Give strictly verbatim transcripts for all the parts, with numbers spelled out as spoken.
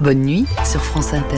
Bonne nuit sur France Inter.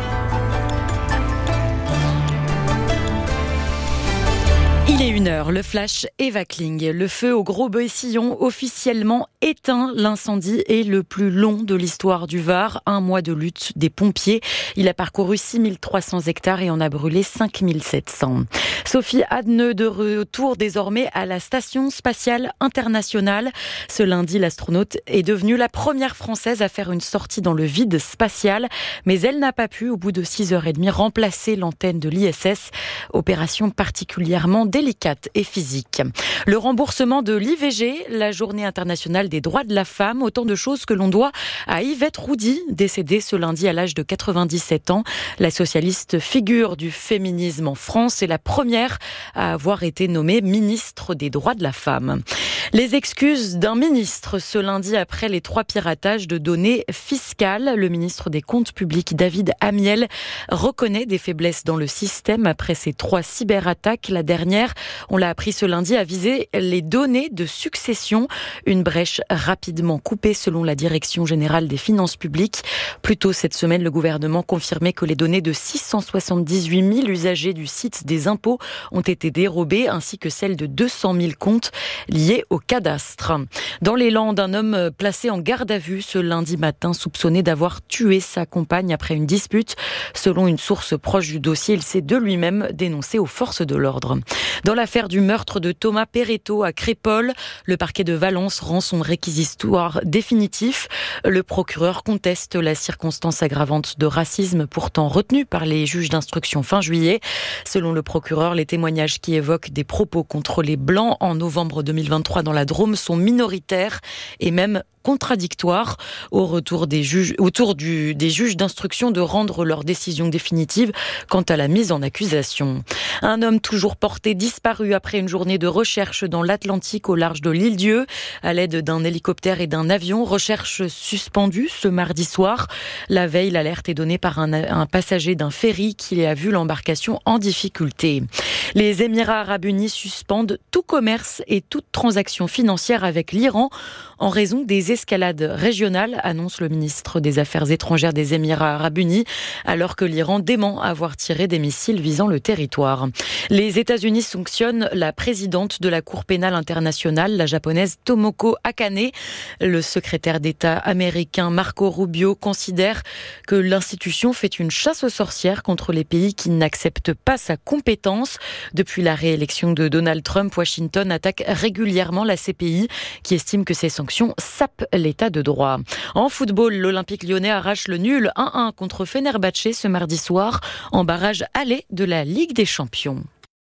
Il est une heure, le flash Eva Kling. Le feu au Gros-Bœuf-Sillon officiellement éteint. L'incendie est le plus long de l'histoire du Var. Un mois de lutte des pompiers. Il a parcouru six mille trois cents hectares et en a brûlé cinq mille sept cents. Sophie Adneux de retour désormais à la Station Spatiale Internationale. Ce lundi, l'astronaute est devenue la première Française à faire une sortie dans le vide spatial. Mais elle n'a pas pu, au bout de six heures trente, remplacer l'antenne de l'I S S. Opération particulièrement délicate et physique. Le remboursement de l'I V G, la journée internationale des droits de la femme, autant de choses que l'on doit à Yvette Roudy, décédée ce lundi à l'âge de quatre-vingt-dix-sept ans. La socialiste figure du féminisme en France est la première à avoir été nommée ministre des droits de la femme. Les excuses d'un ministre ce lundi après les trois piratages de données fiscales. Le ministre des Comptes publics, David Amiel, reconnaît des faiblesses dans le système après ces trois cyberattaques. La dernière, on l'a appris ce lundi, a visé les données de succession. Une brèche rapidement coupée selon la Direction générale des finances publiques. Plus tôt cette semaine, le gouvernement confirmait que les données de six cent soixante-dix-huit mille usagers du site des impôts ont été dérobées, ainsi que celles de deux cent mille comptes liés au cadastre. Dans les Landes, un homme placé en garde à vue ce lundi matin, soupçonné d'avoir tué sa compagne après une dispute. Selon une source proche du dossier, il s'est de lui-même dénoncé aux forces de l'ordre. Dans l'affaire du meurtre de Thomas Perretto à Crépol, le parquet de Valence rend son réquisitoire définitif. Le procureur conteste la circonstance aggravante de racisme pourtant retenue par les juges d'instruction fin juillet. Selon le procureur, les témoignages qui évoquent des propos contre les Blancs en novembre deux mille vingt-trois dans la Drôme sont minoritaires et même contradictoires. Au retour des juges, autour du, des juges d'instruction de rendre leur décision définitive quant à la mise en accusation. Un homme toujours porté disparu après une journée de recherche dans l'Atlantique au large de l'Île-Dieu à l'aide d'un hélicoptère et d'un avion. Recherche suspendue ce mardi soir. La veille, l'alerte est donnée par un, un passager d'un ferry qui a vu l'embarcation en difficulté. Les Émirats arabes unis suspendent tout commerce et toute transaction financière avec l'Iran en raison des escalades régionales, annonce le ministre des Affaires étrangères des Émirats arabes unis, alors que l'Iran dément avoir tiré des missiles visant le territoire. Les États-Unis sanctionnent la présidente de la Cour pénale internationale, la japonaise Tomoko Akane. Le secrétaire d'État américain Marco Rubio considère que l'institution fait une chasse aux sorcières contre les pays qui n'acceptent pas sa compétence. Depuis la réélection de Donald Trump, Washington attaque régulièrement la C P I qui estime que ces sanctions sapent l'état de droit. En football, l'Olympique lyonnais arrache le nul un un contre Fenerbahçe ce mardi soir en barrage aller de la Ligue des Champions.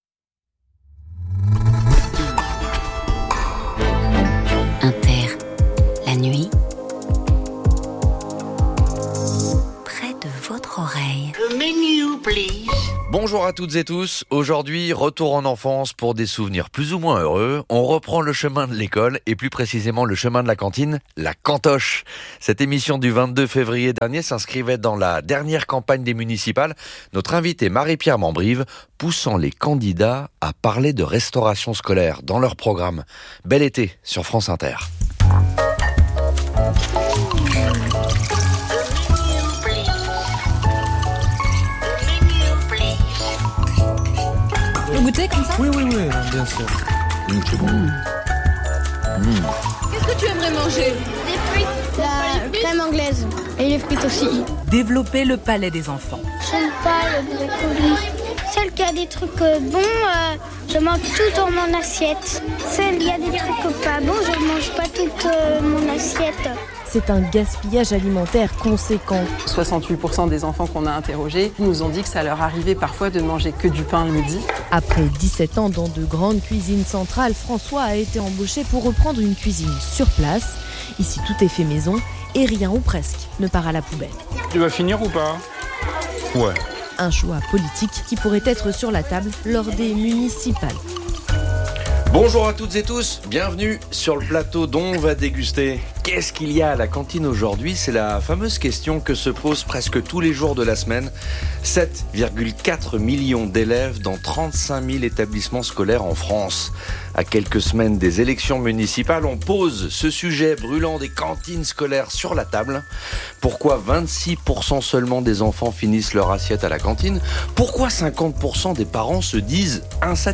Inter, la nuit, près de votre oreille. The menu, please. Bonjour à toutes et tous. Aujourd'hui, retour en enfance pour des souvenirs plus ou moins heureux. On reprend le chemin de l'école et plus précisément le chemin de la cantine, la cantoche. Cette émission du vingt-deux février dernier s'inscrivait dans la dernière campagne des municipales. Notre invitée Marie-Pierre Mambrive poussant les candidats à parler de restauration scolaire dans leur programme. Bel été sur France Inter. Vous goûtez comme ça ? Oui, oui, oui, bien sûr. Mmh, c'est bon. Mmh. Mmh. Qu'est-ce que tu aimerais manger ? Des frites, la crème anglaise et les frites aussi. Développer le palais des enfants. J'aime pas le brocoli. Celle qui a des trucs bons, euh, je mange tout dans mon assiette. Celle qui a des trucs pas bons, je mange pas toute euh, mon assiette. C'est un gaspillage alimentaire conséquent. soixante-huit pour cent des enfants qu'on a interrogés nous ont dit que ça leur arrivait parfois de ne manger que du pain le midi. Après dix-sept ans dans de grandes cuisines centrales, François a été embauché pour reprendre une cuisine sur place. Ici, tout est fait maison et rien ou presque ne part à la poubelle. Tu vas finir ou pas ? Ouais. Un choix politique qui pourrait être sur la table lors des municipales. Bonjour à toutes et tous, bienvenue sur le plateau dont on va déguster Qu'est-ce qu'il y a à la cantine aujourd'hui ? C'est la fameuse question que se posent presque tous les jours de la semaine. sept virgule quatre millions d'élèves dans trente-cinq mille établissements scolaires en France. À quelques semaines des élections municipales, on pose ce sujet brûlant des cantines scolaires sur la table. Pourquoi vingt-six pour cent seulement des enfants finissent leur assiette à la cantine ? Pourquoi cinquante pour cent des parents se disent insatisfaits ?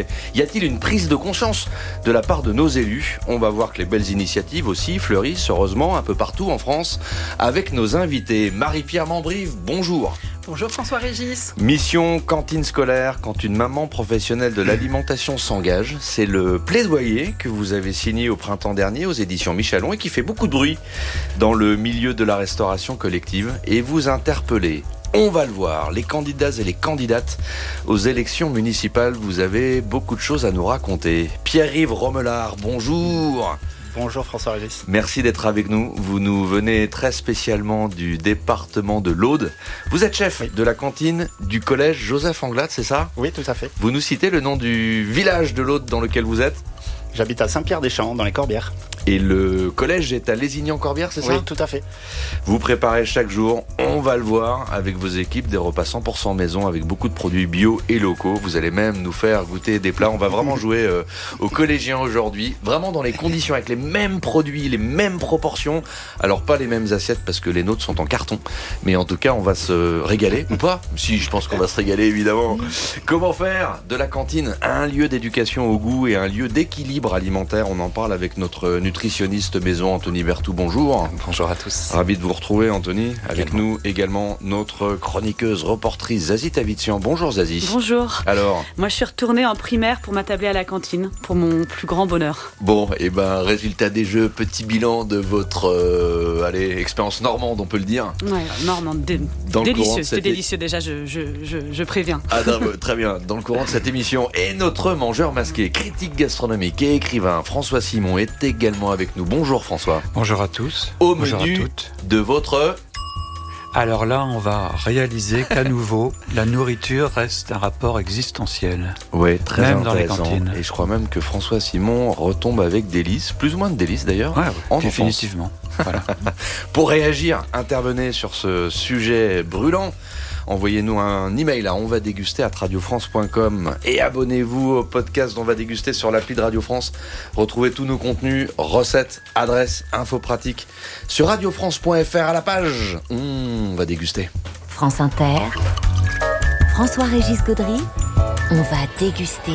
Y a-t-il une prise de conscience de la part de nos élus ? On va voir que les belles initiatives aussi fleurissent heureusement un peu partout en France avec nos invités. Marie-Pierre Mambrive, bonjour. Bonjour François-Régis. Mission cantine scolaire quand une maman professionnelle de l'alimentation s'engage. C'est le plaidoyer que vous avez signé au printemps dernier aux éditions Michelon et qui fait beaucoup de bruit dans le milieu de la restauration collective. Et vous interpellez, on va le voir, les candidats et les candidates aux élections municipales. Vous avez beaucoup de choses à nous raconter. Pierre-Yves Romelard, bonjour. Bonjour François-Régis. Merci d'être avec nous. Vous nous venez très spécialement du département de l'Aude. Vous êtes chef oui. de la cantine du collège Joseph Anglade, c'est ça ? Oui, tout à fait. Vous nous citez le nom du village de l'Aude dans lequel vous êtes ? J'habite à Saint-Pierre-des-Champs, dans les Corbières. Et le collège est à Lézignan-Corbières, c'est ça ? Oui, tout à fait. Vous préparez chaque jour, on va le voir, avec vos équipes, des repas cent pour cent maison avec beaucoup de produits bio et locaux. Vous allez même nous faire goûter des plats. On va vraiment jouer euh, aux collégiens aujourd'hui, vraiment dans les conditions, avec les mêmes produits, les mêmes proportions. Alors pas les mêmes assiettes parce que les nôtres sont en carton, mais en tout cas on va se régaler, ou pas ? Si, je pense qu'on va se régaler évidemment. Comment faire de la cantine un lieu d'éducation au goût et un lieu d'équilibre alimentaire ? On en parle avec notre nutritionniste maison Anthony Berthoud, bonjour. Bonjour à tous. Ravi de vous retrouver Anthony. Avec également. Nous également notre chroniqueuse, reportrice Zazie Tavitian. Bonjour Zazie. Bonjour. Alors ? Moi je suis retournée en primaire pour m'attabler à la cantine, pour mon plus grand bonheur. Bon, et ben résultat des jeux, petit bilan de votre euh, allez, expérience normande, on peut le dire. Ouais, normande, dé- délicieux, c'était délicieux déjà, je, je, je, je préviens. Ah non, très bien, dans le courant de cette émission. Et notre mangeur masqué, critique gastronomique et écrivain François Simon est également avec nous. Bonjour François. Bonjour à tous. Au Bonjour menu à toutes. De votre... Alors là, on va réaliser qu'à nouveau, la nourriture reste un rapport existentiel. Oui, très même intéressant. Dans les cantines. Et je crois même que François Simon retombe avec délices, plus ou moins de délices d'ailleurs. Ouais, en définitivement. Voilà. Pour réagir, intervenez sur ce sujet brûlant. Envoyez-nous un email à onvadéguster arobase radiofrance point com et abonnez-vous au podcast d'On va déguster sur l'appli de Radio France. Retrouvez tous nos contenus, recettes, adresses, infos pratiques sur radiofrance point f r à la page On va déguster. France Inter, François-Régis Gaudry, on va déguster.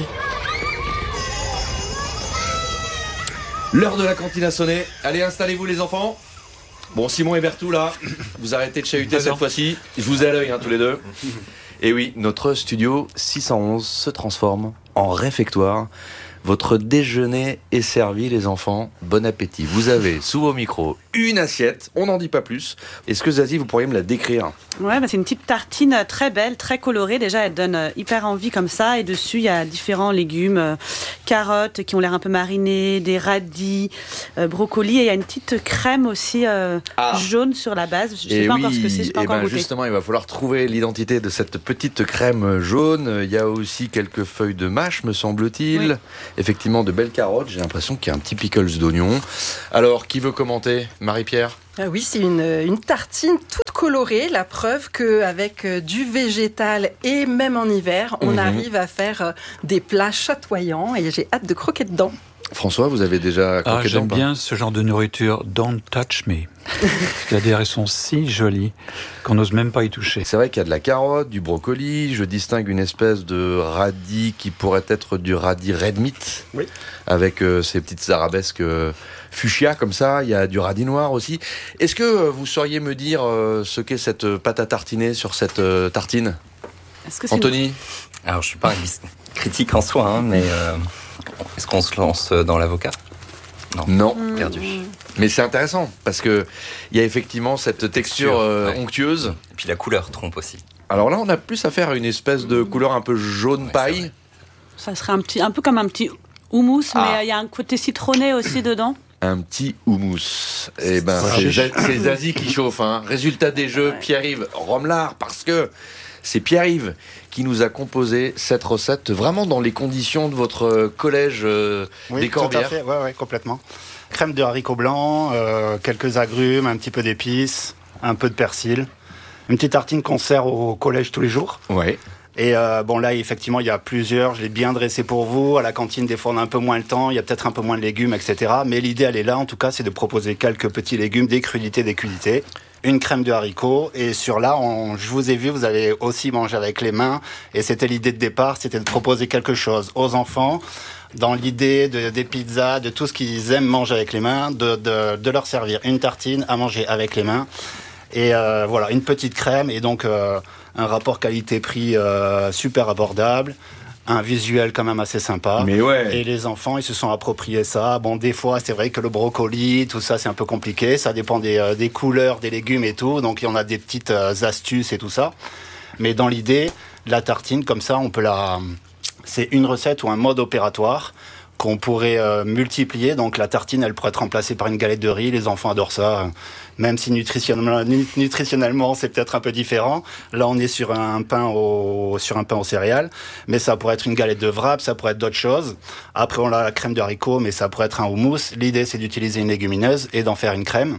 L'heure de la cantine a sonné. Allez, installez-vous les enfants. Bon, Simon et Berthoud, là, vous arrêtez de chahuter cette fois-ci. Je vous ai à l'œil, hein, tous les deux. Et oui, notre studio six cent onze se transforme en réfectoire. Votre déjeuner est servi, les enfants. Bon appétit. Vous avez, sous vos micros, une assiette. On n'en dit pas plus. Est-ce que Zazie, vous pourriez me la décrire ? Ouais, bah c'est une petite tartine très belle, très colorée. Déjà, elle donne hyper envie comme ça. Et dessus, il y a différents légumes, euh, carottes qui ont l'air un peu marinées, des radis, euh, brocolis. Et il y a une petite crème aussi euh, ah. jaune sur la base. Je ne sais pas oui, encore ce que c'est, je n'ai pas encore ben goûté. Justement, il va falloir trouver l'identité de cette petite crème jaune. Il y a aussi quelques feuilles de mâche, me semble-t-il. Oui. Effectivement, de belles carottes. J'ai l'impression qu'il y a un petit pickles d'oignon. Alors, qui veut commenter ? Marie-Pierre ? Ah oui, c'est une, une tartine toute colorée, la preuve qu'avec du végétal et même en hiver, on mmh. arrive à faire des plats chatoyants et j'ai hâte de croquer dedans. François, vous avez déjà croqué ah, dedans ? J'aime bien ce genre de nourriture, don't touch me. C'est-à-dire, elles sont si jolies qu'on n'ose même pas y toucher. C'est vrai qu'il y a de la carotte, du brocoli, je distingue une espèce de radis qui pourrait être du radis red meat, oui. avec euh, ces petites arabesques euh, fuchsia comme ça, il y a du radis noir aussi. Est-ce que euh, vous sauriez me dire euh, ce qu'est cette pâte à tartiner sur cette euh, tartine ? Est-ce que c'est Anthony ? Une... Alors, je ne suis pas un critique en soi, hein, mais euh, est-ce qu'on se lance dans l'avocat ? Non, non. Mmh. Perdu. Mais c'est intéressant, parce qu'il y a effectivement cette texture euh, ouais. onctueuse. Et puis la couleur trompe aussi. Alors là, on a plus affaire à une espèce de couleur un peu jaune ouais, paille. Ça serait un, petit, un peu comme un petit houmous, ah. mais il y a un côté citronné aussi dedans. Un petit houmous. Eh ben, c'est, c'est Zazie qui chauffe. Hein. Résultat des jeux, ouais. Pierre-Yves Romelard, parce que c'est Pierre-Yves qui nous a composé cette recette, vraiment dans les conditions de votre collège euh, oui, des Corbières. Tout à fait, ouais, ouais, complètement. crème de haricots blancs, euh, quelques agrumes, un petit peu d'épices, un peu de persil. Une petite tartine qu'on sert au collège tous les jours. Ouais. Et euh, bon là effectivement il y a plusieurs, je l'ai bien dressé pour vous. À la cantine des fois on a un peu moins le temps, il y a peut-être un peu moins de légumes, et cetera. Mais l'idée elle est là en tout cas, c'est de proposer quelques petits légumes, des crudités, des crudités, une crème de haricots. Et sur là, on, je vous ai vu, vous allez aussi manger avec les mains. Et c'était l'idée de départ, c'était de proposer quelque chose aux enfants, dans l'idée de, des pizzas, de tout ce qu'ils aiment manger avec les mains, de, de, de leur servir une tartine à manger avec les mains. Et euh, voilà, une petite crème et donc euh, un rapport qualité-prix euh, super abordable, un visuel quand même assez sympa. Mais ouais. Et les enfants, ils se sont appropriés ça. Bon, des fois, c'est vrai que le brocoli, tout ça, c'est un peu compliqué. Ça dépend des, euh, des couleurs, des légumes et tout. Donc, il y en a des petites euh, astuces et tout ça. Mais dans l'idée, la tartine, comme ça, on peut la... C'est une recette ou un mode opératoire qu'on pourrait euh, multiplier. Donc la tartine, elle pourrait être remplacée par une galette de riz. Les enfants adorent ça, euh, même si nutritionnellement, nutritionnellement c'est peut-être un peu différent. Là, on est sur un pain au sur un pain aux céréales, mais ça pourrait être une galette de wrap, ça pourrait être d'autres choses. Après, on a la crème de haricots, mais ça pourrait être un houmous. L'idée, c'est d'utiliser une légumineuse et d'en faire une crème.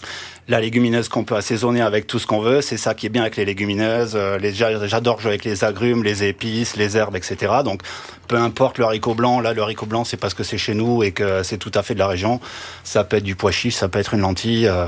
La légumineuse qu'on peut assaisonner avec tout ce qu'on veut, c'est ça qui est bien avec les légumineuses. Euh, les, j'adore jouer avec les agrumes, les épices, les herbes, et cetera. Donc, peu importe le haricot blanc. Là, le haricot blanc, c'est parce que c'est chez nous et que c'est tout à fait de la région. Ça peut être du pois chiche, ça peut être une lentille. Euh,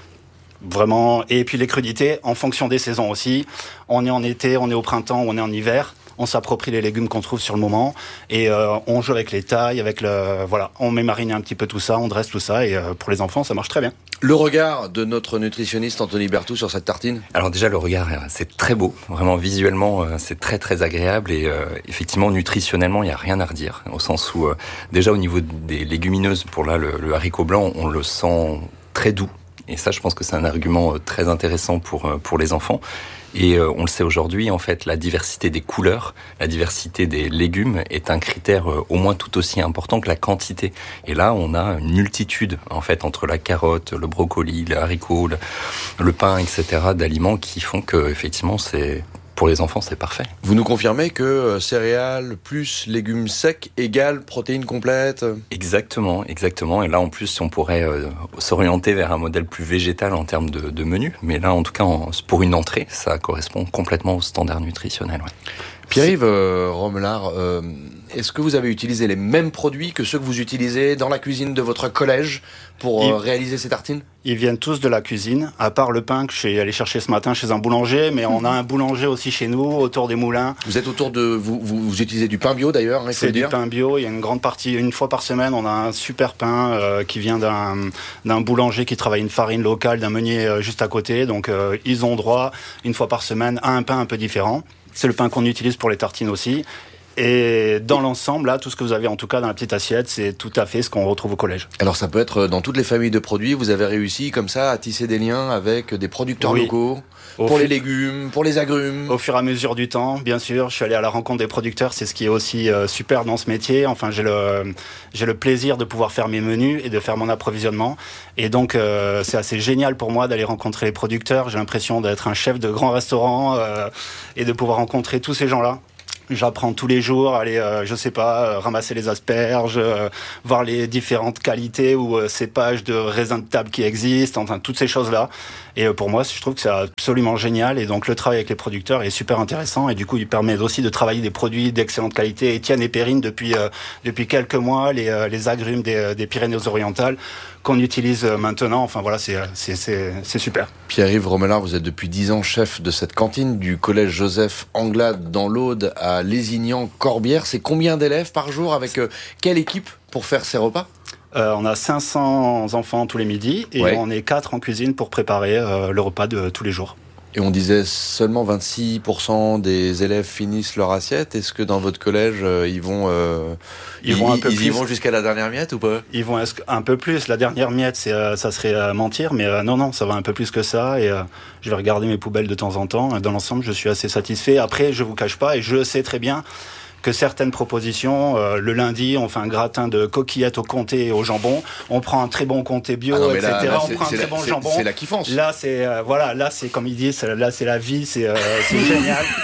vraiment. Et puis les crudités, en fonction des saisons aussi. On est en été, on est au printemps, on est en hiver. On s'approprie les légumes qu'on trouve sur le moment et euh, on joue avec les tailles, avec le voilà, on met mariner un petit peu tout ça, on dresse tout ça et euh, pour les enfants ça marche très bien. Le regard de notre nutritionniste Anthony Berthoud sur cette tartine. Alors déjà le regard c'est très beau, vraiment visuellement c'est très très agréable et euh, effectivement nutritionnellement il y a rien à redire au sens où euh, déjà au niveau des légumineuses pour là le, le haricot blanc on le sent très doux et ça je pense que c'est un argument très intéressant pour pour les enfants. Et euh, on le sait aujourd'hui, en fait, la diversité des couleurs, la diversité des légumes est un critère euh, au moins tout aussi important que la quantité. Et là, on a une multitude, en fait, entre la carotte, le brocoli, le haricot, le, le pain, et cetera, d'aliments qui font que, effectivement, c'est... Pour les enfants, c'est parfait. Vous nous confirmez que euh, céréales plus légumes secs égale protéines complètes ? Exactement, exactement. Et là, en plus, on pourrait euh, s'orienter vers un modèle plus végétal en termes de, de menu. Mais là, en tout cas, en, pour une entrée, ça correspond complètement aux standards nutritionnels. Ouais. Pierre-Yves euh, Romelard, euh, est-ce que vous avez utilisé les mêmes produits que ceux que vous utilisez dans la cuisine de votre collège pour euh, réaliser ces tartines ? Ils viennent tous de la cuisine, à part le pain que je suis allé chercher ce matin chez un boulanger, mais on a un boulanger aussi chez nous, autour des moulins. Vous êtes autour de... Vous, vous, vous utilisez du pain bio d'ailleurs, hein, il faut C'est le dire. du pain bio, il y a une grande partie, une fois par semaine, on a un super pain euh, qui vient d'un, d'un boulanger qui travaille une farine locale, d'un meunier euh, juste à côté, donc euh, ils ont droit, une fois par semaine, à un pain un peu différent. C'est le pain qu'on utilise pour les tartines aussi. Et dans l'ensemble, là, tout ce que vous avez en tout cas dans la petite assiette, c'est tout à fait ce qu'on retrouve au collège. Alors ça peut être dans toutes les familles de produits, vous avez réussi comme ça à tisser des liens avec des producteurs oui. locaux Au pour fu- les légumes, pour les agrumes. Au fur et à mesure du temps, bien sûr, je suis allé à la rencontre des producteurs, c'est ce qui est aussi euh, super dans ce métier. Enfin, j'ai le, j'ai le plaisir de pouvoir faire mes menus et de faire mon approvisionnement. Et donc, euh, c'est assez génial pour moi d'aller rencontrer les producteurs. J'ai l'impression d'être un chef de grand restaurant euh, et de pouvoir rencontrer tous ces gens-là. J'apprends tous les jours, aller, euh, je sais pas, euh, ramasser les asperges, euh, voir les différentes qualités ou euh, cépages de raisins de table qui existent, enfin toutes ces choses-là. Et euh, pour moi, je trouve que c'est absolument génial. Et donc le travail avec les producteurs est super intéressant. Et du coup, il permet aussi de travailler des produits d'excellente qualité. Étienne et Perrine, depuis euh, depuis quelques mois, les euh, les agrumes des, des Pyrénées-Orientales qu'on utilise maintenant. Enfin voilà, c'est c'est c'est, c'est super. Pierre-Yves Romelard, vous êtes depuis dix ans chef de cette cantine du collège Joseph Anglade dans l'Aude à Lézignan-Corbière. C'est combien d'élèves par jour avec euh, quelle équipe pour faire ces repas ? Euh, on a cinq cents enfants tous les midis et ouais. on est quatre en cuisine pour préparer euh, le repas de tous les jours. Et on disait seulement vingt-six pour cent des élèves finissent leur assiette. Est-ce que dans votre collège, euh, ils vont, euh, ils, ils vont un peu ils plus. y vont jusqu'à la dernière miette ou pas ? Ils vont un peu plus. La dernière miette, c'est, euh, ça serait euh, mentir, mais euh, non, non, ça va un peu plus que ça. Et euh, je vais regarder mes poubelles de temps en temps. Dans l'ensemble, je suis assez satisfait. Après, je vous cache pas, et je sais très bien que certaines propositions, euh, le lundi, on fait un gratin de coquillettes au comté et au jambon. On prend un très bon comté bio, ah non, et cetera. Là, là, on prend un très la, bon c'est, jambon. C'est la kiffance. Là, c'est euh, voilà, là, c'est comme ils disent, là, c'est la vie, c'est, euh, c'est génial.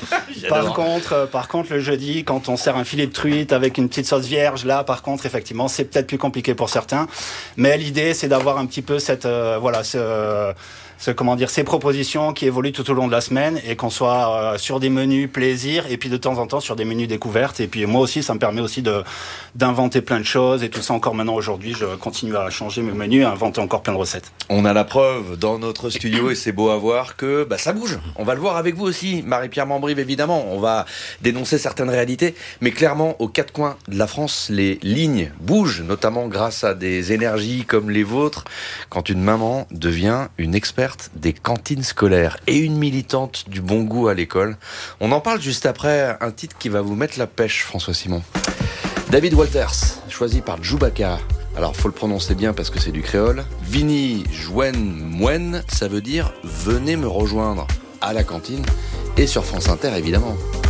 Par contre, euh, par contre, le jeudi, quand on sert un filet de truite avec une petite sauce vierge, là, par contre, effectivement, c'est peut-être plus compliqué pour certains. Mais l'idée, c'est d'avoir un petit peu cette, euh, voilà, ce, euh, ce, comment dire, ces propositions qui évoluent tout au long de la semaine et qu'on soit euh, sur des menus plaisir et puis de temps en temps sur des menus découvertes. Et puis moi aussi, ça me permet aussi de d'inventer plein de choses et tout ça. Encore maintenant aujourd'hui, je continue à changer mes menus, à inventer encore plein de recettes. On a la preuve dans notre studio et c'est beau à voir que bah, ça bouge. On va le voir avec vous aussi, Marie-Pierre Mambrive, évidemment. On va dénoncer certaines réalités, mais clairement, aux quatre coins de la France, les lignes bougent, notamment grâce à des énergies comme les vôtres, quand une maman devient une experte des cantines scolaires et une militante du bon goût à l'école. On en parle juste après un titre qui va vous mettre la pêche, François Simon. David Walters, choisi par Djoubaka. Alors, faut le prononcer bien parce que c'est du créole. Vini Jouen Mouen, ça veut dire « venez me rejoindre » à la cantine et sur France Inter, évidemment.